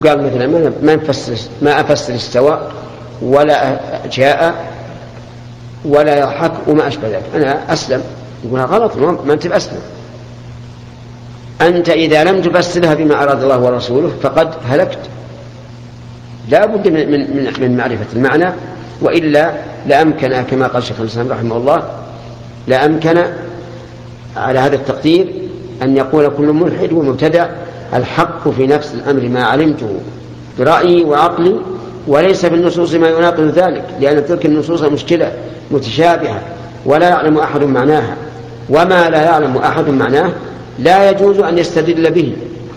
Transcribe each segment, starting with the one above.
قال مثلا ما أفسر استواء ولا جاء ولا يضحك وما أشبه ذلك، أنا أسلم. يقول غلط، ما أنت بأسلم. أنت إذا لم تفسرها بما أراد الله ورسوله فقد هلكت. لا بد من معرفة المعنى، وإلا لأمكن كما قال شيخ الإسلام رحمه الله، لأمكن على هذا التقدير أن يقول كل ملحد ومبتدع الحق في نفس الأمر ما علمته برأيي وعقلي، وليس في النصوص ما يناقض ذلك، لأن تلك النصوص مشكلة متشابهة ولا يعلم أحد معناها، وما لا يعلم أحد معناه لا يجوز أن يستدل به.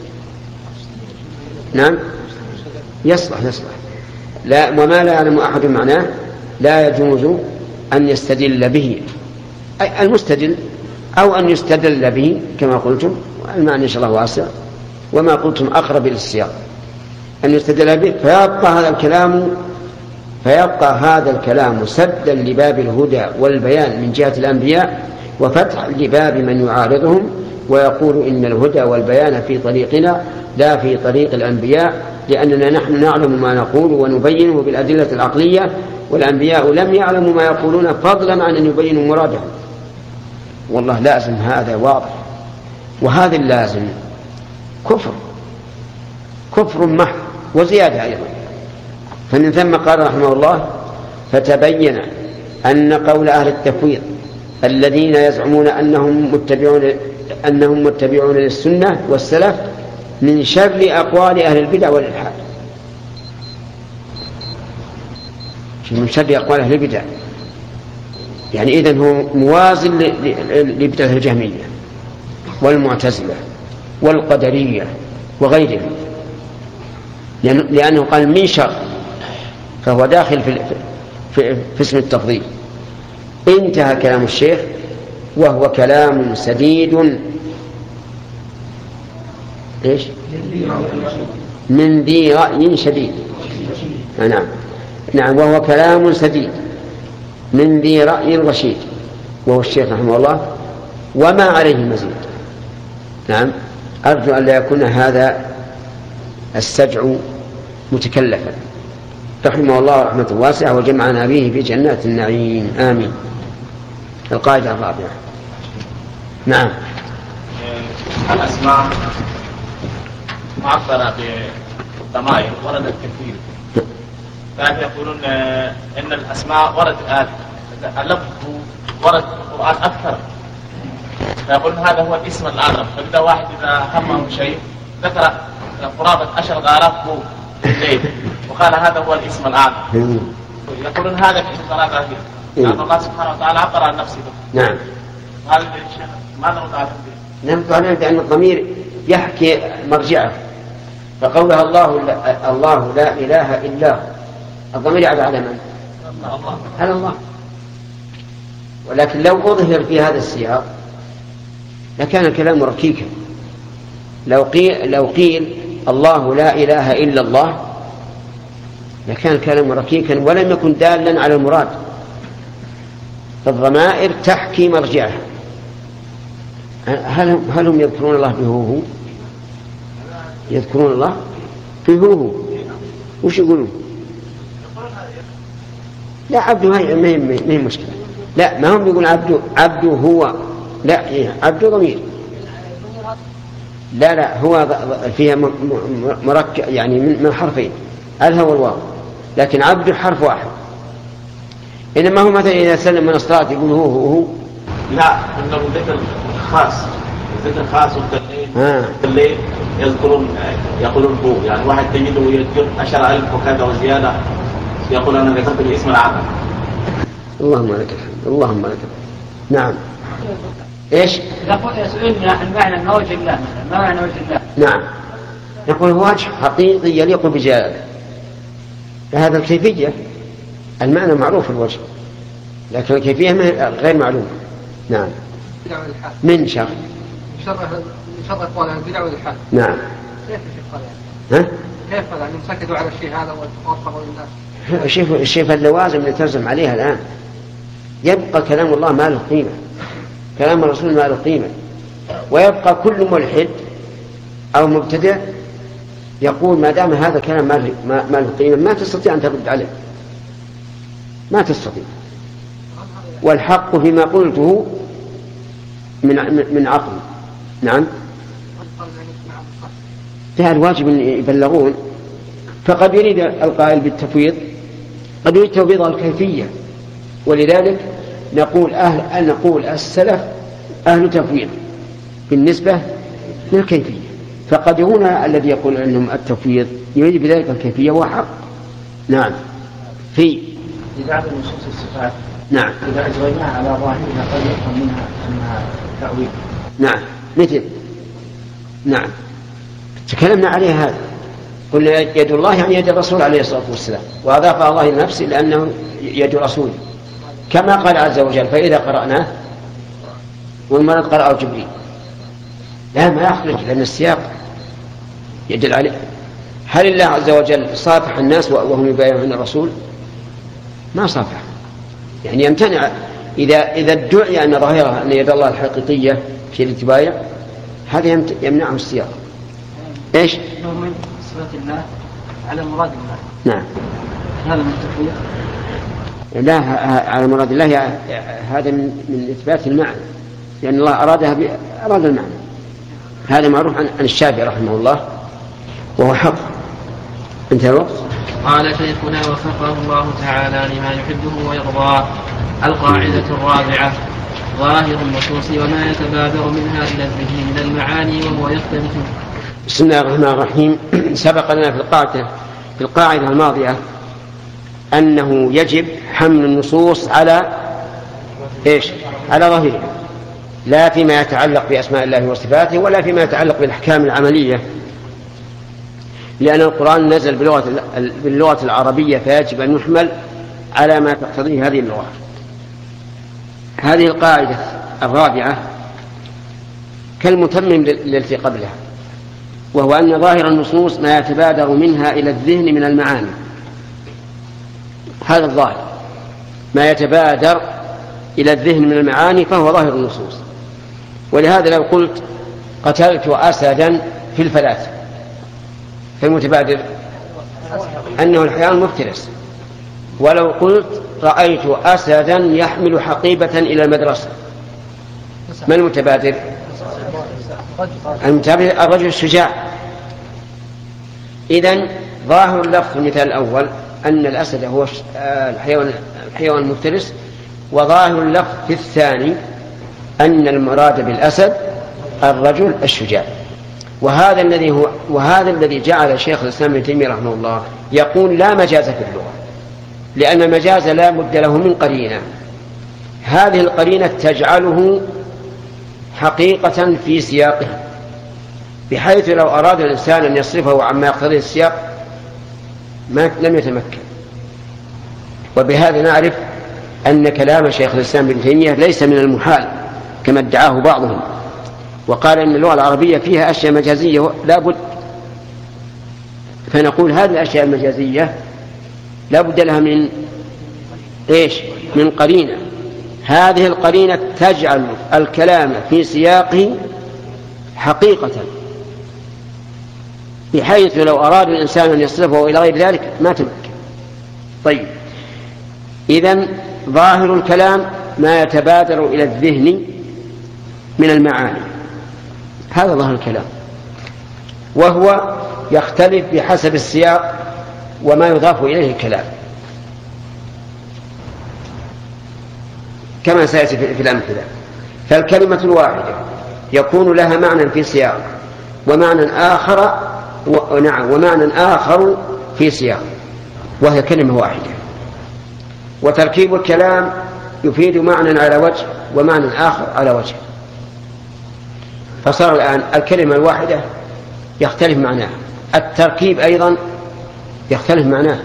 نعم، يصلح. لا، وما لا يعلم أحد معناه لا يجوز أن يستدل به، أي المستدل أو أن يستدل به كما قلتم، المعنى إن شاء الله واسع، وما قلتم أقرب إلى السياق، أن يستدل به فيبقى هذا الكلام سدا لباب الهدى والبيان من جهة الأنبياء، وفتح لباب من يعارضهم ويقول إن الهدى والبيان في طريقنا لا في طريق الأنبياء، لأننا نحن نعلم ما نقول ونبينه بالأدلة العقلية، والأنبياء لم يعلموا ما يقولون فضلا عن أن يبينوا مرادهم. والله لازم هذا واضح، وهذا اللازم كفر محض وزيادة أيضا. فمن ثم قال رحمه الله: فتبين أن قول أهل التفويض الذين يزعمون أنهم متبعون للسنة والسلف من شر أقوال أهل البدع والإلحاد. من شر أقوال أهل البدع يعني إذن هو موازن لبدع الجهمية والمعتزلة والقدرية وغيرهم، لأنه قال من شر، فهو داخل في اسم التفضيل. انتهى كلام الشيخ، وهو كلام سديد من ذي رأي شديد. نعم، وهو كلام سديد من ذي رأي رشيد، وهو الشيخ رحمه الله، وما عليه مزيد. نعم، أرجو أن لا يكون هذا السجع متكلفا، رحمه الله رحمة واسعة، وجمعنا به في جنات النعيم، آمين. القاعدة الرابعة. نعم، الأسماء معبرة بالضمائر وردت كثير، فهل يقولون إن الأسماء ورد اللفظ ورد في القرآن أكثر، فيقولون هذا هو الاسم الأعظم، فإذا واحد إذا همه شيء ذكر قرابة 10,000 الليل وقال هذا هو الاسم الأعظم، يقولون هذا في القرآن لأن الله سبحانه وتعالى عبر عن نفسه. نعم، هذا ماذا نرد عليه؟ نرد عليه بأن الضمير يحكي مرجعه، فقولها الله لا إله إلا هو، الضمير يعود على من؟ على الله. ولكن لو أظهر في هذا السياق لكان الكلام ركيكا. لو قيل الله لا إله إلا الله لكان الكلام ركيكا ولم يكن دالا على المراد. فالضمائر تحكي مرجعها. هل هم يذكرون الله بهوه؟ يذكرون الله بهوه، وش يقولون؟ لا، عبده هاي ما هي مشكلة. لا، ما هم يقول عبده هو، لا، عبده ضمير. لا، هو فيها مركب يعني من حرفين، الهاء والواو، لكن عبده حرف واحد. إنما هو مثلا إذا سلم من الصلاة يقول هو. لا، إنه ذكر خاص والليل يقولون هو، يعني واحد تجده يذكر 10,000 وكذا وزيادة يقول أنا ذكرت الاسم العظيم. اللهم لك الحمد، اللهم لك الحمد. نعم. إيش؟ يقول سئلنا عن معنى وجه الله، ما معنى وجه الله؟ نعم، يقول هو وجه حقيقي يليق بجلاله، فهذا الكيفية. المعنى معروف الوجه، لكن الكيفية غير معلومة. نعم، من شر أقوال البدع والإلحاد. نعم، كيف قال يعني؟ كيف قال يعني سكتوا على الشيء هذا ووفقوا للناس؟ الشيء اللوازم اللي ترجم عليها الآن. يبقى كلام الله ما له قيمة، كلام الرسول ما له قيمة، ويبقى كل ملحد أو مبتدع يقول ما دام هذا الكلام ما له قيمة ما تستطيع أن ترد عليه، ما تستطيع. والحق فيما قلته من عقل. نعم، ده الواجب أن يبلغون. فقد يريد القائل بالتفويض، قد يريد توفيض الكيفية، ولذلك نقول السلف أهل تفويض بالنسبة للكيفية. فقد هنا الذي يقول أنهم التفويض يريد بذلك الكيفية وحق. نعم. في إذا عدم نصوص الصفات، نعم، إذا أجريناها على ظاهرها قد يفهم منها أنها تأويل. نعم، مثل نعم تكلمنا عليه هذا، قلنا يد الله يعني يد الرسول عليه الصلاة والسلام، وأضافها الله لنفسه لأنه يد رسوله، كما قال عز وجل فإذا قرأناه والمرض قرأه جبريل. لا، ما يخرج لأن السياق يدل عليه. هل الله عز وجل صافح الناس وهم يبايعون الرسول؟ ما صافح، يعني يمتنع. إذا ادعي أن ظاهرها أن يد الله الحقيقية في الاتباع هذا يمنعه السياق. إيش؟ من صفات الله على مراد الله. نعم، هذا من التفويض. لا، على مراد الله هذا من إثبات المعنى، لأن الله أراد المعنى. هذا معروف عن الشافعي رحمه الله وهو حق. انتهى الوقت. قال شيخنا وفقه الله تعالى لما يحبه ويرضاه. القاعدة الرابعة: ظاهر النصوص وما يتبادر منها إلى الذهن من المعاني وهو يختلف. بسم الله الرحمن الرحيم. سبق لنا في القاعدة الماضية أنه يجب حمل النصوص على إيش؟ على ظاهرها، لا فيما يتعلق بأسماء الله وصفاته ولا فيما يتعلق بالأحكام العملية، لأن القرآن نزل باللغة العربية فيجب أن يحمل على ما تقتضيه هذه اللغة. هذه القاعدة الرابعة كالمتمم للتي قبلها، وهو أن ظاهر النصوص ما يتبادر منها إلى الذهن من المعاني. هذا الظاهر ما يتبادر إلى الذهن من المعاني فهو ظاهر النصوص. ولهذا لو قلت قتلت أسدا في الفلاة فالمتبادر أنه الحيوان المفترس. ولو قلت رأيت أسدا يحمل حقيبة إلى المدرسة ما المتبادر؟ المتبادر الرجل الشجاع. إذن ظاهر اللفظ في المثال الأول أن الأسد هو الحيوان المفترس، وظاهر اللفظ في الثاني أن المراد بالأسد الرجل الشجاع. وهذا الذي جعل شيخ الإسلام ابن تيمية رحمه الله يقول لا مجاز في اللغة، لأن المجاز لا بد له من قرينة. هذه القرينة تجعله حقيقة في سياقه، بحيث لو أراد الإنسان أن يصرفه عما يقتضيه السياق لم يتمكن. وبهذا نعرف أن كلام شيخ الإسلام ابن تيمية ليس من المحال كما ادعاه بعضهم، وقال إن اللغة العربية فيها أشياء مجازية لا بد. فنقول هذه الأشياء المجازية لا بد لها من إيش؟ من قرينة. هذه القرينة تجعل الكلام في سياقه حقيقة، بحيث لو أراد الإنسان أن يصرفه إلى غير ذلك ما تمكن. طيب، إذن ظاهر الكلام ما يتبادر إلى الذهن من المعاني، هذا ظاهر الكلام، وهو يختلف بحسب السياق وما يضاف إليه الكلام، كما سيأتي في الأمثلة. فالكلمة الواحدة يكون لها معنى في سياق ومعنى آخر في سياق، وهي كلمة واحدة. وتركيب الكلام يفيد معنى على وجه ومعنى آخر على وجه. فصار الآن الكلمة الواحدة يختلف معناها، التركيب أيضا يختلف معناه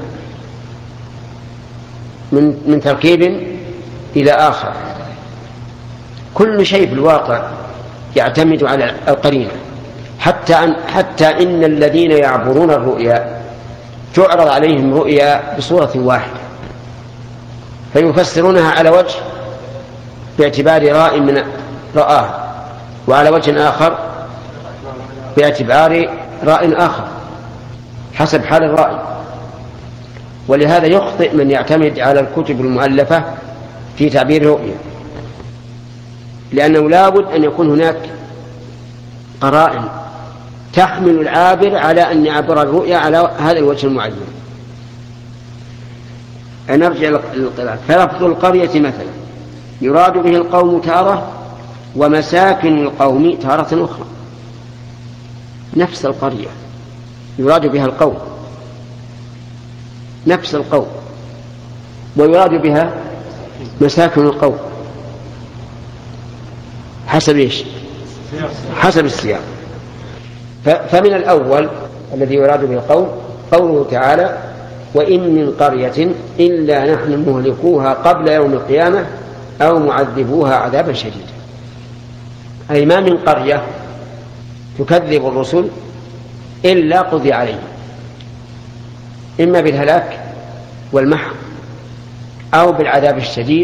من تركيب إلى آخر. كل شيء في الواقع يعتمد على القرينة، حتى إن الذين يعبرون الرؤيا تعرض عليهم رؤيا بصورة واحدة فيفسرونها على وجه باعتبار راء من رآه، وعلى وجه آخر باعتبار راء آخر. حسب حال الرائي. ولهذا يخطئ من يعتمد على الكتب المؤلفة في تعبير الرؤيا، لأنه لابد أن يكون هناك قرائن تحمل العابر على أن يعبر الرؤيا على هذا الوجه المعين. نرجع للقراءة. فلفظ القرية مثلا يراد به القوم تارة ومساكن القوم تارة أخرى. نفس القرية يراد بها القوم، نفس القوم، ويراد بها مساكن القوم حسب إيش؟ حسب السياق. فمن الأول الذي يراد به القوم قوله تعالى: وإن من قرية إلا نحن مهلكوها قبل يوم القيامة أو معذبوها عذابا شديدا. أي ما من قرية تكذب الرسل إلا قضي عليها، إما بالهلاك والمحو أو بالعذاب الشديد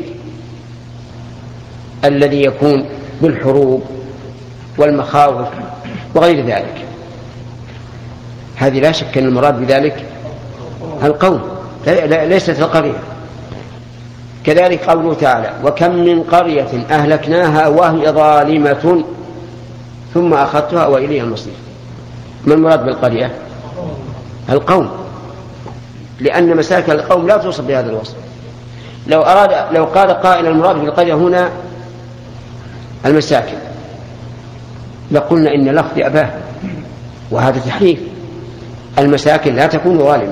الذي يكون بالحروب والمخاوف وغير ذلك. هذه لا شك أن المراد بذلك القوم ليست القرية. كذلك قوله تعالى: وكم من قرية أهلكناها وهي ظالمة ثم أخذتها وإليها المصير. ما المراد بالقرية؟ القوم، لأن مساكن القوم لا توصف بهذا الوصف. لو قال قائل المراد بالقرية هنا المساكن لقلنا إن لفظ أباه، وهذا تحريف. المساكن لا تكون ظالمة.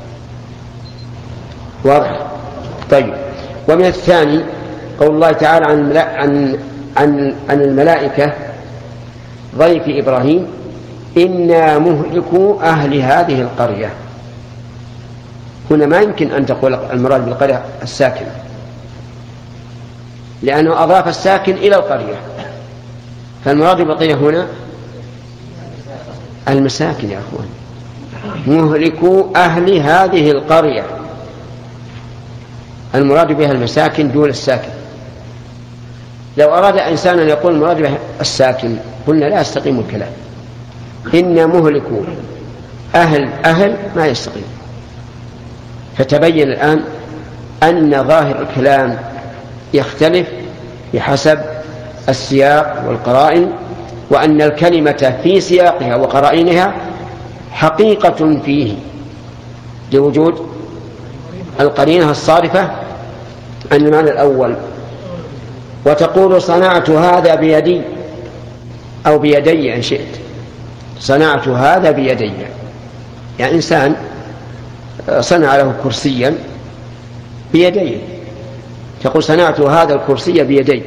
واضح؟ طيب. ومن الثاني قول الله تعالى عن الملائكة ضيف إبراهيم: إنا مهلكو أهل هذه القرية. هنا ما يمكن أن تقول المراد بالقرية الساكن، لأنه أضاف الساكن إلى القرية، فالمراد بالقرية هنا المساكن يا أخوان. مهلكو أهل هذه القرية، المراد بها المساكن دون الساكن. لو أراد إنسان أن يقول المراد بها الساكن قلنا لا يستقيم الكلام. إن مهلكو أهل ما يستقيم. فتبين الآن أن ظاهر الكلام يختلف بحسب السياق والقرائن، وأن الكلمة في سياقها وقرائنها حقيقة فيه لوجود القرينة الصارفة عن المعنى الأول. وتقول: صنعت هذا بيدي أو بيدي إن شئت. صنعت هذا بيدي، يعني إنسان صنع له كرسيا بيديه، تقول: صنعت هذا الكرسي بيدي.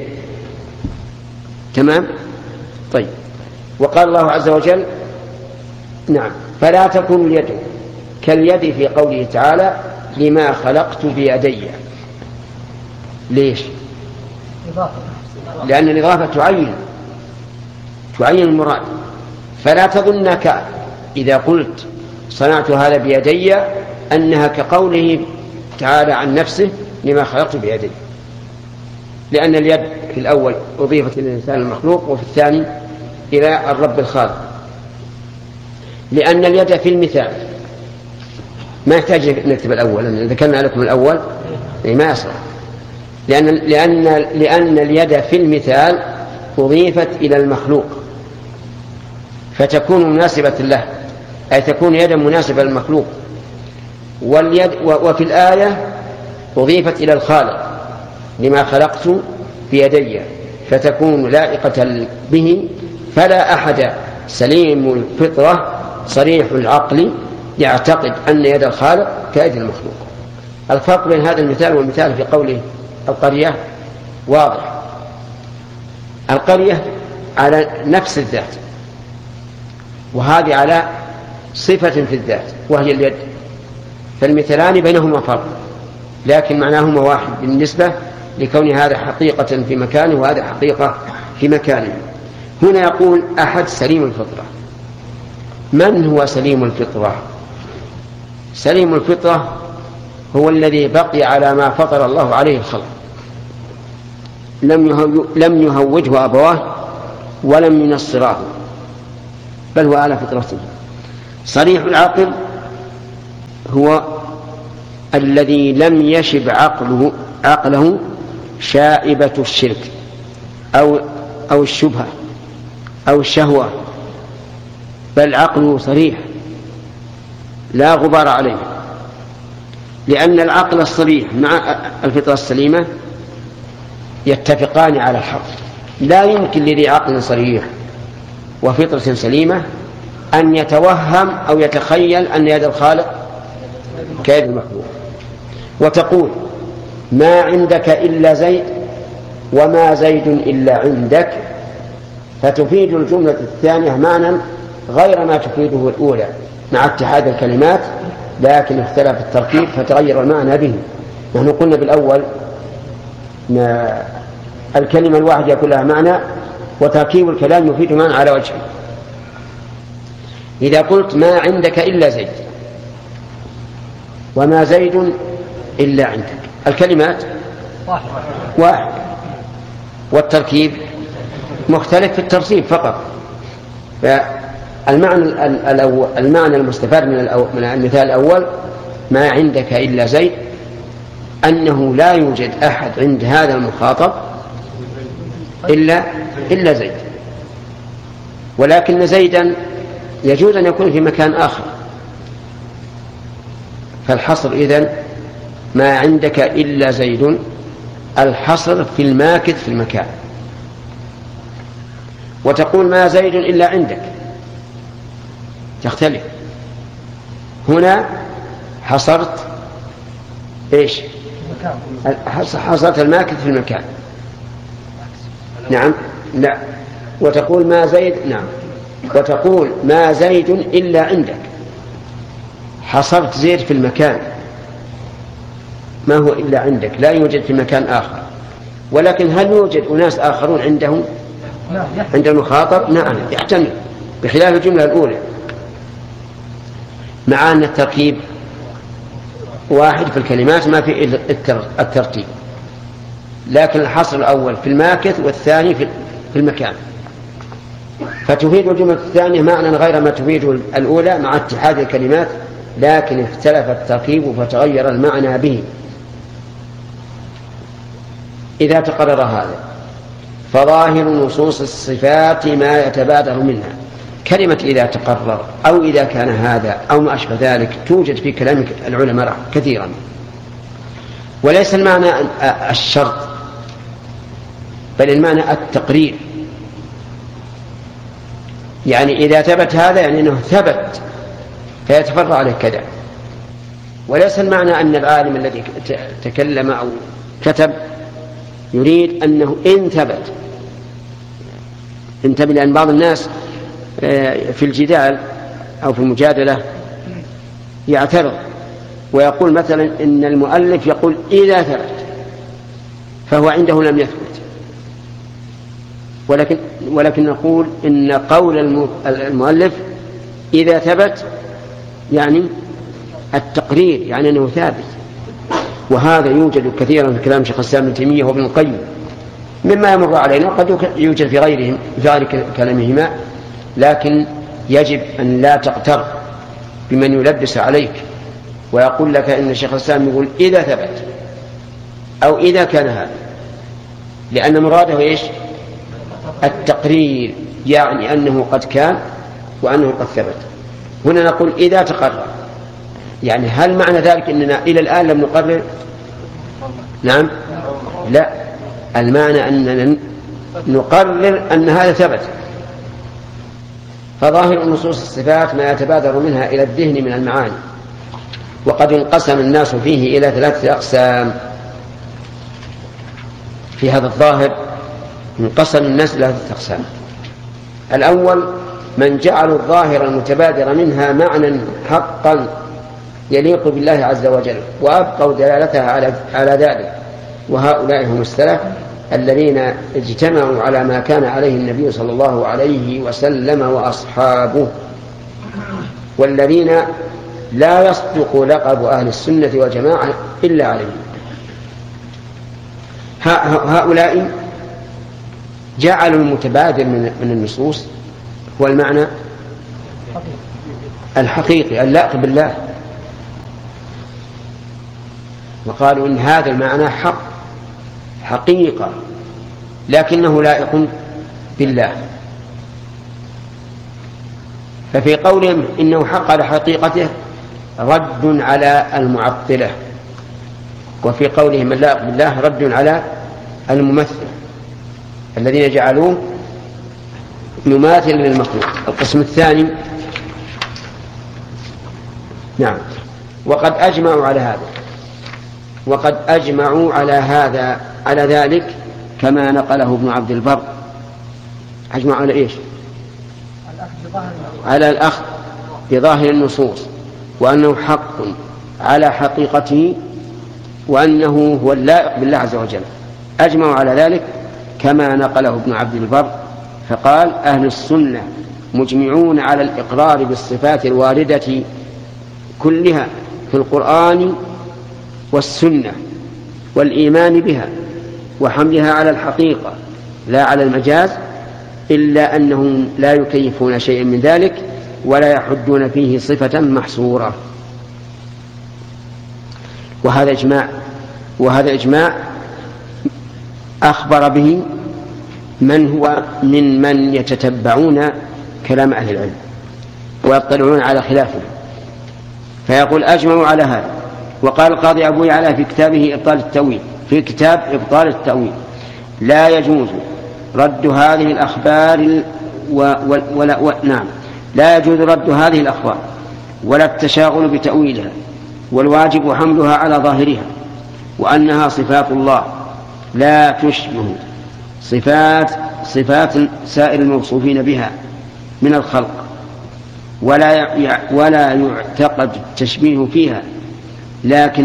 تمام؟ طيب. وقال الله عز وجل: نعم، فلا تكن اليد كاليد في قوله تعالى: لما خلقت بيدي. ليش؟ لأن الإضافة تعين المراد. فلا تظنك إذا قلت صنعت هذا بيدي أنها كقوله تعالى عن نفسه: لما خلقت بيدي، لأن اليد في الأول أضيفت إلى الإنسان المخلوق، وفي الثاني إلى الرب الخالق. لأن اليد في المثال ما يحتاج نكتب الأول، ذكرنا لكم الأول ما يصلح، لأن اليد في المثال أضيفت إلى المخلوق فتكون مناسبة له، أي تكون يدا مناسبة للمخلوق. واليد وفي الآية أضيفت إلى الخالق: لما خلقت بيدي، فتكون لائقة به. فلا أحد سليم الفطرة صريح العقل يعتقد أن يد الخالق كيد المخلوق. الفرق بين هذا المثال والمثال في قوله القرية واضح. القرية على نفس الذات، وهذه على صفة في الذات وهي اليد، فالمثلان بينهما فرق، لكن معناهما واحد بالنسبة لكون هذا حقيقة في مكانه وهذا حقيقة في مكانه. هنا يقول: أحد سليم الفطرة. من هو سليم الفطرة؟ سليم الفطرة هو الذي بقي على ما فطر الله عليه الخلق، لم يهوجه أبواه ولم ينصراه، بل هو على فطرته. صريح العقل هو الذي لم يشب عقله شائبة الشرك أو الشبهة أو الشهوة، بل عقله صريح لا غبار عليه، لأن العقل الصريح مع الفطرة السليمة يتفقان على الحق. لا يمكن لذي عقل صريح وفطرة سليمة أن يتوهم أو يتخيل أن يد الخالق كيد المخلوق. وتقول ما عندك إلا زيد وما زيد إلا عندك، فتفيد الجملة الثانية معنى غير ما تفيده الأولى مع اتحاد الكلمات، لكن اختلف التركيب فتغير المعنى به. نحن قلنا بالأول الكلمة الواحدة يكون لها معنى، وتركيب الكلام يفيد معنى على وجهه. إذا قلت ما عندك إلا زيد وما زيد إلا عندك، الكلمات واحد والتركيب مختلف في الترتيب فقط. المعنى المستفاد من المثال الأول ما عندك إلا زيد أنه لا يوجد أحد عند هذا المخاطب إلا زيد، ولكن زيدا يجوز أن يكون في مكان آخر. فالحصر إذن ما عندك إلا زيد، الحصر في الماكث في المكان. وتقول ما زيد إلا عندك، تختلف. هنا حصرت إيش؟ حصرت الماكث في المكان. نعم لا. وتقول ما زيد، نعم، وتقول ما زيد إلا عندك، حصرت زيد في المكان، ما هو إلا عندك، لا يوجد في مكان آخر. ولكن هل يوجد أناس آخرون عندهم عند المخاطب؟ نعم يحتمل، بخلاف الجملة الأولى، مع أن التركيب واحد في الكلمات ما في الترتيب، لكن الحصر الأول في الماكث والثاني في المكان. فتفيد الجملة الثانية معنى غير ما تفيد الأولى مع اتحاد الكلمات، لكن اختلف التركيب فتغير المعنى به. إذا تقرر هذا فظاهر نصوص الصفات ما يتبادر منها. كلمة إذا تقرر أو إذا كان هذا أو ما أشبه ذلك توجد في كلام العلماء كثيرا، وليس المعنى الشرط، بل المعنى التقرير. يعني إذا ثبت هذا يعني أنه ثبت فيتفرع عليه كذا، وليس المعنى أن العالم الذي تكلم أو كتب يريد أنه إن ثبت. انتبه، لأن بعض الناس في الجدال أو في المجادلة يعترض ويقول مثلا إن المؤلف يقول إذا ثبت، فهو عنده لم يثبت. ولكن نقول إن قول المؤلف إذا ثبت يعني التقرير، يعني أنه ثابت. وهذا يوجد كثيرا في كلام شيخ الإسلام ابن تيمية وابن القيم مما يمر علينا، وقد يوجد في غيرهم في غير كلامهما، لكن يجب أن لا تغتر بمن يلبس عليك ويقول لك إن شيخ الإسلام يقول إذا ثبت أو إذا كان هذا، لأن مراده إيش؟ التقرير، يعني أنه قد كان وأنه قد ثبت. هنا نقول إذا تقرر، يعني هل معنى ذلك أننا إلى الآن لم نقرر؟ نعم لا، المعنى أننا نقرر أن هذا ثبت. فظاهر نصوص الصفات ما يتبادر منها إلى الذهن من المعاني، وقد انقسم الناس فيه إلى 3 أقسام. في هذا الظاهر انقسم الناس إلى 3 أقسام. الأول من جعلوا الظاهر المتبادر منها معنى حقا يليق بالله عز وجل وأبقوا دلالتها على ذلك، وهؤلاء هم السلف الذين اجتمعوا على ما كان عليه النبي صلى الله عليه وسلم وأصحابه، والذين لا يصدق لقب أهل السنة والجماعة إلا عليهم. هؤلاء جعلوا المتبادر من النصوص هو المعنى الحقيقي اللائق بالله، وقالوا إن هذا المعنى حقيقة لكنه لائق بالله. ففي قولهم إنه حق على حقيقته رد على المعطلة، وفي قولهم اللائق بالله رد على الممثل الذين جعلوه يماثل للمخلوق. القسم الثاني نعم وقد أجمعوا على ذلك كما نقله ابن عبد البر. أجمعوا على إيش؟ على الأخذ بظاهر النصوص وأنه حق على حقيقته وأنه هو اللائق بالله عز وجل. أجمعوا على ذلك كما نقله ابن عبد البر فقال أهل السنة مجمعون على الإقرار بالصفات الواردة كلها في القرآن والسنة والإيمان بها وحملها على الحقيقة لا على المجاز، إلا أنهم لا يكيفون شيئا من ذلك ولا يحدون فيه صفة محصورة. وهذا إجماع أخبر به من هو من يتتبعون كلام أهل العلم ويطلعون على خلافه، فيقول أجمعوا على هذا. وقال القاضي أبو يعلى في كتابه في كتاب إبطال التأويل لا يجوز رد هذه الأخبار لا يجوز رد هذه الأخبار ولا التشاغل بتأويلها، والواجب حملها على ظاهرها وأنها صفات الله لا تشبه صفات سائر الموصوفين بها من الخلق، ولا يعتقد التشبيه فيها، لكن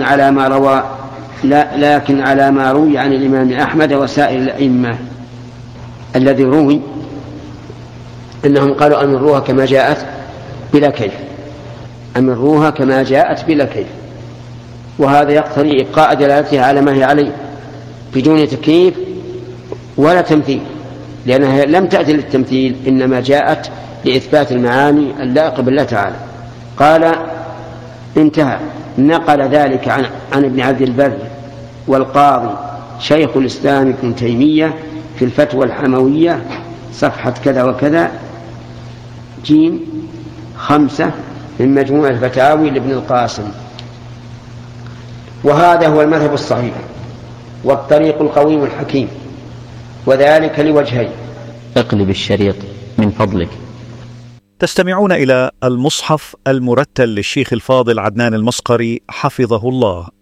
على ما روي عن الإمام أحمد وسائر الأئمة الذي روي أنهم قالوا أمروها كما جاءت بلا كيف، أمروها كما جاءت بلا كيف. وهذا يقتضي إبقاء دلالتها على ما هي عليه بدون تكييف ولا تمثيل، لأنها لم تأتي للتمثيل إنما جاءت لإثبات المعاني اللائقة بالله تعالى. قال انتهى. نقل ذلك عن ابن عبد البر والقاضي شيخ الإسلام ابن تيمية في الفتوى الحموية صفحة كذا وكذا جيم 5 من مجموع الفتاوي لابن القاسم. وهذا هو المذهب الصحيح والطريق القويم الحكيم، وذلك لوجهين. اقلب الشريط من فضلك. تستمعون إلى المصحف المرتل للشيخ الفاضل عدنان المصقري حفظه الله.